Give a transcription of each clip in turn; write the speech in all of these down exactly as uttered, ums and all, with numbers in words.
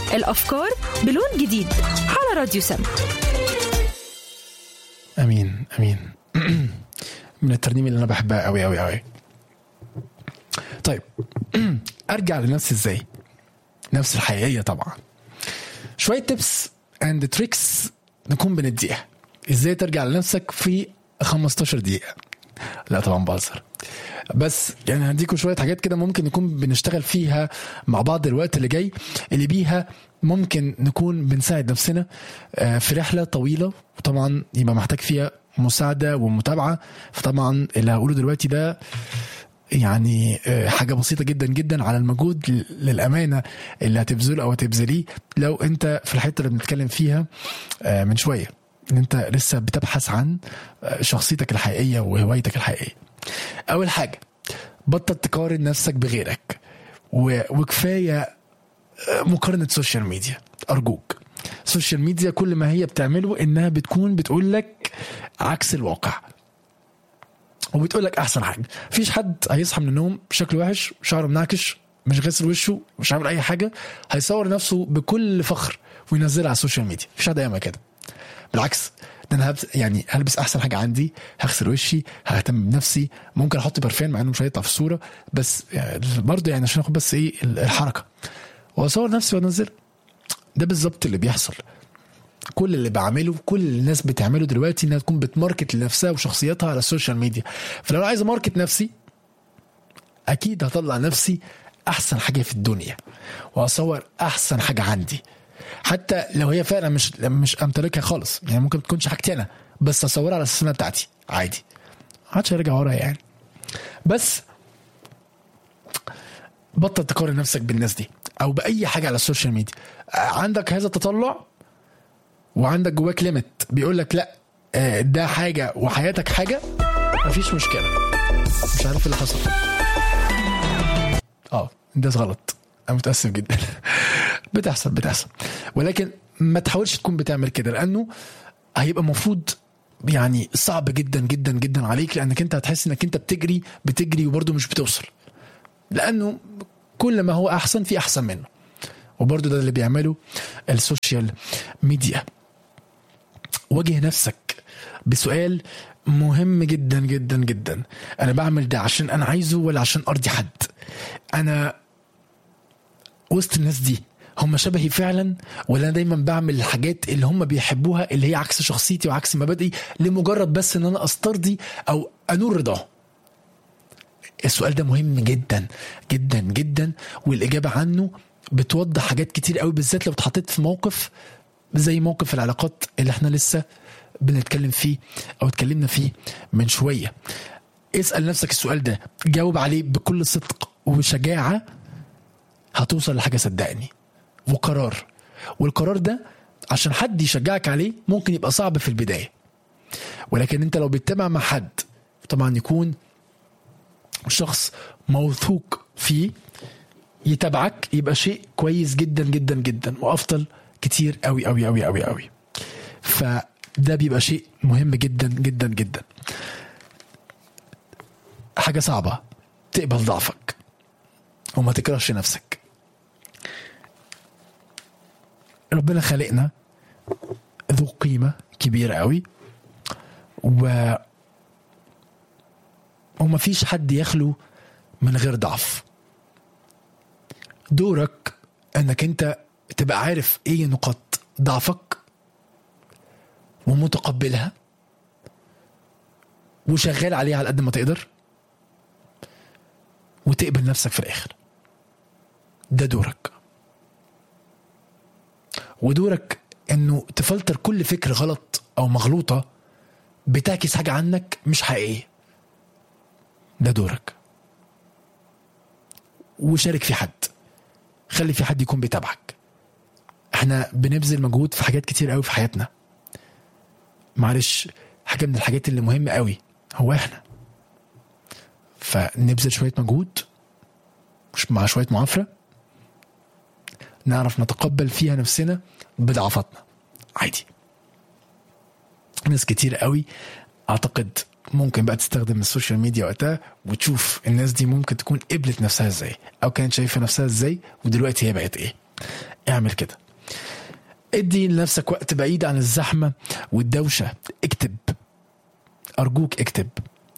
الأفكار بلون جديد على راديو سما. امين امين. من الترنيم اللي انا بحبها قوي قوي قوي. طيب ارجع لنفسي ازاي؟ نفس الحقيقيه طبعا. شويه تيبس اند تريكس نكون بنديها ازاي ترجع لنفسك في خمستاشر دقيقه. لا طبعا بهزر، بس يعني هديكم شويه حاجات كده ممكن نكون بنشتغل فيها مع بعض الوقت اللي جاي، اللي بيها ممكن نكون بنساعد نفسنا في رحله طويله، وطبعا يبقى محتاج فيها مساعده ومتابعه. فطبعا اللي هقوله دلوقتي ده يعني حاجه بسيطه جدا جدا على المجهود للامانه اللي هتبذله او هتبذليه لو انت في الحته اللي بنتكلم فيها من شويه، ان انت لسه بتبحث عن شخصيتك الحقيقيه وهوايتك الحقيقيه. اول حاجه بطل تقارن نفسك بغيرك، وكفايه مقارنه سوشيال ميديا. ارجوك، السوشيال ميديا كل ما هي بتعمله انها بتكون بتقول لك عكس الواقع، وبتقول لك احسن حاجه. مفيش حد هيصحى من النوم شكله وحش، شعره منعكش، مش غسل وشه، مش عامل اي حاجه، هيصور نفسه بكل فخر وينزلها على السوشيال ميديا. مفيش حد يعمل كده، بالعكس. ده انا هبس يعني هلبس احسن حاجه عندي، هغسل وشي، ههتم بنفسي، ممكن احط برفان مع انه مش هيطلع في الصوره، بس يعني برضه يعني عشان اخد بس ايه الحركه، واصور نفسي وانزل. ده بالظبط اللي بيحصل. كل اللي بعمله كل الناس بتعمله دلوقتي انها تكون بتماركت لنفسها وشخصيتها على السوشيال ميديا. فلو عايز اماركت نفسي اكيد هطلع نفسي احسن حاجه في الدنيا، واصور احسن حاجه عندي، حتى لو هي فعلا مش مش امتلكها خالص. يعني ممكن تكونش حاجتي انا، بس اصورها على السنه بتاعتي عادي، محدش هيرجع ورايا يعني. بس بطل تقارن نفسك بالناس دي او باي حاجه على السوشيال ميديا. عندك هذا التطلع وعندك جواك ليميت بيقول لك لا ده حاجه وحياتك حاجه، مفيش مشكله. مش عارف اللي حصل، اه ده غلط، انا متاسف جدا. بتحصل بتحصل ولكن ما تحاولش تكون بتعمل كده، لانه هيبقى مفروض يعني صعب جدا جدا جدا عليك، لانك انت هتحس انك انت بتجري بتجري وبرضه مش بتوصل، لانه كل ما هو احسن في احسن منه. وبرضه ده اللي بيعمله السوشيال ميديا. واجه نفسك بسؤال مهم جدا جدا جدا: انا بعمل ده عشان انا عايزه ولا عشان ارضي حد؟ انا وسط الناس دي هم شبهي فعلا، ولا انا دايما بعمل الحاجات اللي هم بيحبوها اللي هي عكس شخصيتي وعكس مبادئي لمجرد بس ان انا استرضي او انور رضاه؟ السؤال ده مهم جدا جدا جدا، والاجابه عنه بتوضح حاجات كتير قوي، بالذات لو اتحطيت في موقف زي موقف العلاقات اللي احنا لسه بنتكلم فيه او اتكلمنا فيه من شويه. اسال نفسك السؤال ده، جاوب عليه بكل صدق وشجاعه، هتوصل لحاجه صدقني وقرار. والقرار ده عشان حد يشجعك عليه ممكن يبقى صعب في البدايه، ولكن انت لو بتتابع مع حد طبعا يكون شخص موثوق فيه يتابعك، يبقى شيء كويس جدا جدا جدا وافضل كتير قوي قوي قوي قوي قوي. فده بيبقى شيء مهم جدا جدا جدا. حاجه صعبه تقبل ضعفك وما تكرهش نفسك. ربنا خلقنا ذو قيمة كبيرة قوي، و وما فيش حد يخلو من غير ضعف. دورك انك انت تبقى عارف ايه نقاط ضعفك ومتقبلها وشغال عليها على قد ما تقدر، وتقبل نفسك في الاخر. ده دورك. ودورك انه تفلتر كل فكرة غلط او مغلوطة بتعكس حاجة عنك مش حقيقية. ده دورك. وشارك في حد، خلي في حد يكون بيتابعك. احنا بنبذل مجهود في حاجات كتير قوي في حياتنا، معلش حاجة من الحاجات اللي مهمة قوي هو احنا، فنبذل شوية مجهود مش مع شوية معافرة، نعرف نتقبل فيها نفسنا بضعفاتنا عادي. ناس كتير قوي اعتقد ممكن بقى تستخدم السوشيال ميديا وقتها وتشوف الناس دي ممكن تكون قبلت نفسها ازاي او كانت شايفة نفسها ازاي ودلوقتي هي بقت ايه. اعمل كده. ادي لنفسك وقت بعيد عن الزحمة والدوشة. اكتب، أرجوك اكتب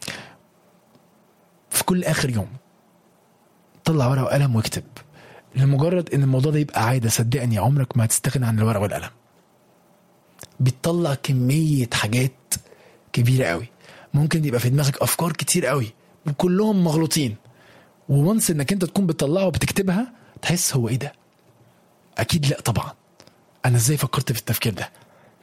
في كل آخر يوم. طلع ورقة وقلم واكتب، لمجرد ان الموضوع ده يبقى عادة. صدقني عمرك ما هتستغنى عن الورقة والقلم. بتطلع كمية حاجات كبيرة قوي. ممكن يبقى في دماغك أفكار كتير قوي كلهم مغلوطين، وونس انك انت تكون بتطلعها وبتكتبها تحس هو ايه ده؟ اكيد لا طبعا، انا ازاي فكرت في التفكير ده؟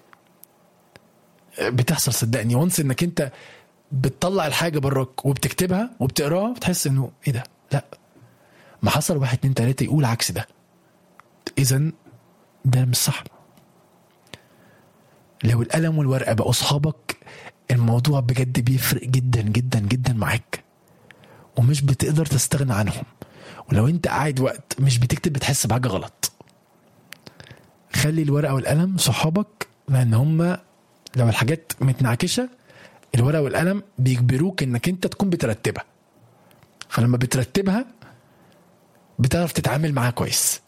بتحصل صدقني. وانس انك انت بتطلع الحاجه براك وبتكتبها وبتقراها بتحس انه ايه ده؟ لا، ما حصل واحد اتنين تلاته يقول عكس ده، اذا ده مش صح. لو القلم والورقه بقوا اصحابك الموضوع بجد بيفرق جدا جدا جدا معاك، ومش بتقدر تستغنى عنهم. ولو انت قاعد وقت مش بتكتب بتحس بحاجه غلط. خلي الورقه والقلم صحابك، لان هما لو الحاجات متنعكشه الورقه والقلم بيجبروك انك انت تكون بترتبها، فلما بترتبها بتعرف تتعامل معاها كويس.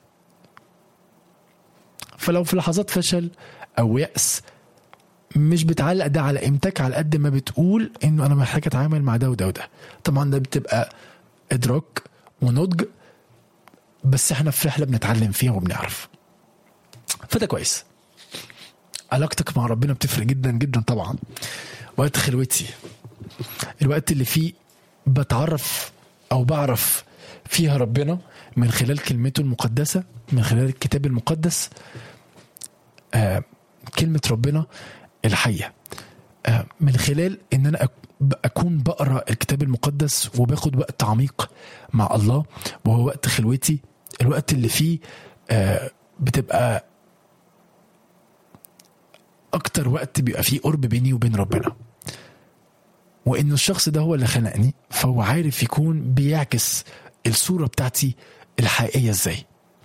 فلو في لحظات فشل او يأس مش بتعلق ده على قيمتك على قد ما بتقول انه انا محتاج اتعامل مع ده وده وده. طبعا ده بتبقى ادراك ونضج، بس احنا في رحله بنتعلم فيها وبنعرف، فده كويس. علاقتك مع ربنا بتفرق جدا جدا طبعا. وقت خلوتي، الوقت اللي فيه بتعرف او بعرف فيها ربنا من خلال كلمته المقدسه، من خلال الكتاب المقدس. آه كلمه ربنا الحيه، آه من خلال ان انا اكون بقرا الكتاب المقدس وباخد وقت عميق مع الله، وهو وقت خلوتي. الوقت اللي فيه آه بتبقى اكتر وقت بيبقى فيه قرب بيني وبين ربنا، وانه الشخص ده هو اللي خلقني، فهو عارف يكون بيعكس الصورة بتاعتي الحقيقية ازاي.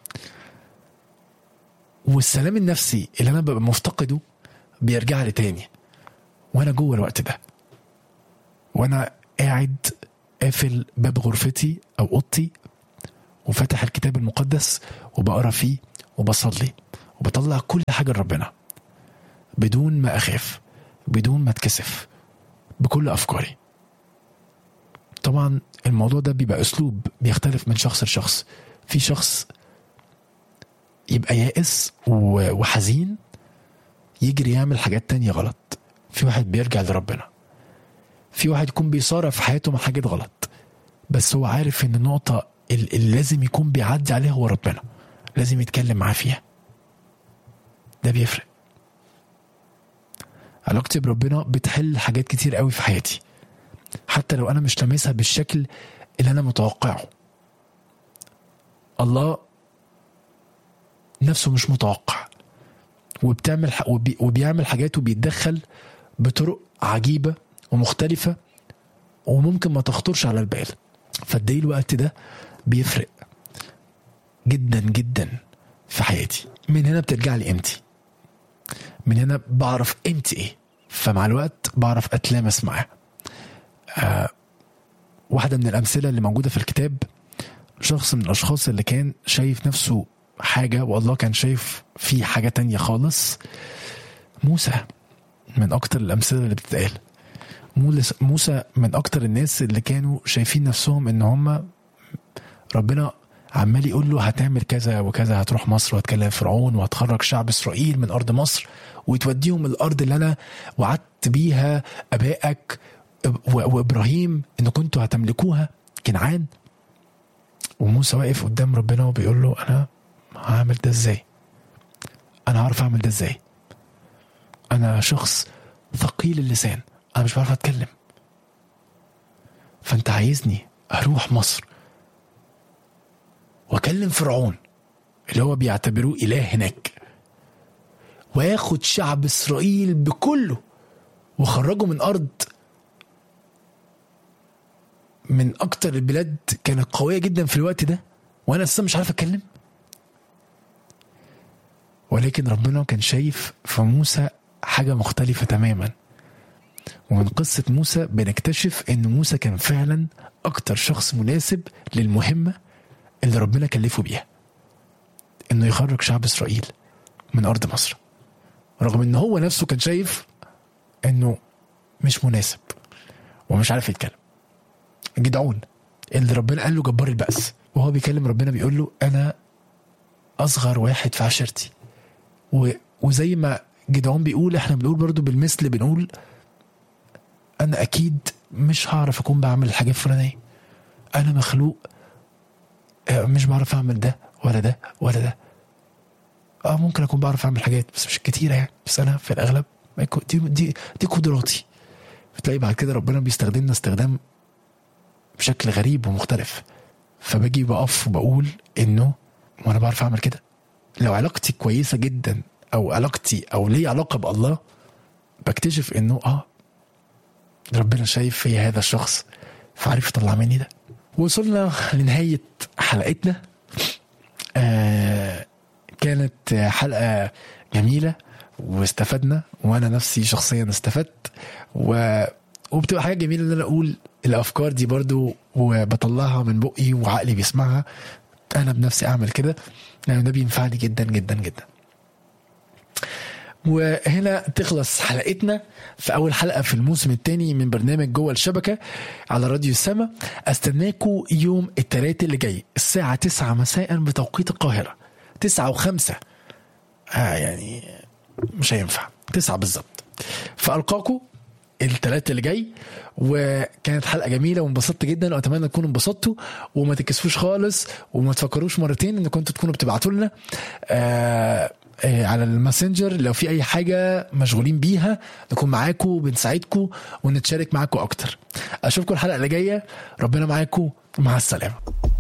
والسلام النفسي اللي انا ببقى مفتقده بيرجع لي تاني وانا جوه الوقت ده، وانا قاعد قافل باب غرفتي او اوضتي وفتح الكتاب المقدس وبقرا فيه وبصلي وبطلع كل حاجة لربنا بدون ما اخاف، بدون ما اتكسف، بكل افكاري. طبعا الموضوع ده بيبقى اسلوب بيختلف من شخص لشخص. في شخص يبقى يائس وحزين يجري يعمل حاجات تانية غلط، في واحد بيرجع لربنا، في واحد يكون بيصارع في حياته مع حاجات غلط بس هو عارف ان النقطة اللي لازم يكون بيعدي عليها هو ربنا، لازم يتكلم معاه فيها. ده بيفرق. علاقتي بربنا بتحل حاجات كتير قوي في حياتي، حتى لو انا مش لامسها بالشكل اللي انا متوقعه. الله نفسه مش متوقع، وبتعمل وبي وبيعمل حاجات وبيتدخل بطرق عجيبة ومختلفة وممكن ما تخطرش على البال. فقديه الوقت ده بيفرق جدا جدا في حياتي. من هنا بترجع لي قيمتي، من هنا بعرف قيمتي ايه، فمع الوقت بعرف اتلامس معاه. آه واحدة من الأمثلة اللي موجودة في الكتاب، شخص من الأشخاص اللي كان شايف نفسه حاجة والله كان شايف فيه حاجة تانية خالص. موسى من أكتر الأمثلة اللي بتتقال. موسى من أكتر الناس اللي كانوا شايفين نفسهم إن هم ربنا عمال يقول له هتعمل كذا وكذا، هتروح مصر وهتكلم فرعون وهتخرج شعب إسرائيل من أرض مصر وتوديهم الأرض اللي أنا وعدت بيها أبائك وإبراهيم إن كنتوا هتملكوها، كنعان. وموسى واقف قدام ربنا وبيقول له أنا هعمل ده إزاي؟ أنا عارف أعمل ده إزاي؟ أنا شخص ثقيل اللسان، أنا مش بعرف أتكلم، فأنت عايزني أروح مصر وأكلم فرعون اللي هو بيعتبروه إله هناك، وياخد شعب إسرائيل بكله وخرجه من أرض من أكتر البلاد كانت قوية جدا في الوقت ده، وأنا أصلا مش عارف أتكلم. ولكن ربنا كان شايف في موسى حاجة مختلفة تماما. ومن قصة موسى بنكتشف إن موسى كان فعلا أكتر شخص مناسب للمهمة اللي ربنا كلفه بيها، انه يخرج شعب اسرائيل من ارض مصر، رغم ان هو نفسه كان شايف انه مش مناسب ومش عارف يتكلم. جدعون اللي ربنا قال له جبار البأس، وهو بيكلم ربنا بيقول له انا اصغر واحد في عشيرتي، و... وزي ما جدعون بيقول احنا بنقول برضو بالمثل، بنقول انا اكيد مش هعرف اكون بعمل الحاجة الفلانية، انا مخلوق مش بعرف اعمل ده ولا ده ولا ده. اه ممكن اكون بعرف اعمل حاجات بس مش كتيرة يعني، بس انا في الاغلب دي دي دي قدراتي. بتلاقي بعد كده ربنا بيستخدمنا استخدام بشكل غريب ومختلف، فباجي بقف وبقول انه وانا بعرف اعمل كده. لو علاقتي كويسة جدا او علاقتي او لي علاقة بالله، بكتشف انه اه ربنا شايف في هذا الشخص فعارف يطلع مني ده. وصلنا لنهاية حلقتنا. آه كانت حلقة جميلة واستفدنا، وانا نفسي شخصيا استفدت، و... وبتبقى حاجة جميلة ان انا اقول الافكار دي برضو وبطلعها من بقي وعقلي بيسمعها. انا بنفسي اعمل كده لان ده بينفعني جدا جدا جدا. وهنا تخلص حلقتنا في أول حلقة في الموسم الثاني من برنامج جوه الشبكة على راديو السما. أستناكوا يوم الثلاث اللي جاي الساعة تسعة مساء بتوقيت القاهرة، تسعة وخمسة آه يعني مش هينفع تسعة بالظبط. فألقاكوا الثلاث اللي جاي، وكانت حلقة جميلة وانبسطت جدا، وأتمنى تكونوا انبسطتوا وما تكسفوش خالص وما تفكروش مرتين إن كنتوا تكونوا بتبعتوا لنا آه على الماسنجر لو في اي حاجة مشغولين بيها، نكون معاكم وبنساعدكم ونتشارك معاكم اكتر. اشوفكم الحلقة اللي جاية، ربنا معاكم، مع السلامة.